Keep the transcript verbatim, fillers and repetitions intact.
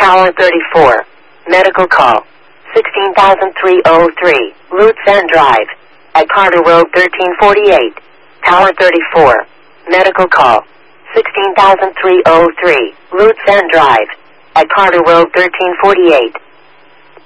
Tower thirty-four. Medical call. sixteen thousand three oh three. Lutz End Drive. At Carter Road thirteen forty-eight. Tower thirty-four. Medical call. sixteen thousand three oh three. Lutz End Drive. At Carter Road thirteen forty-eight.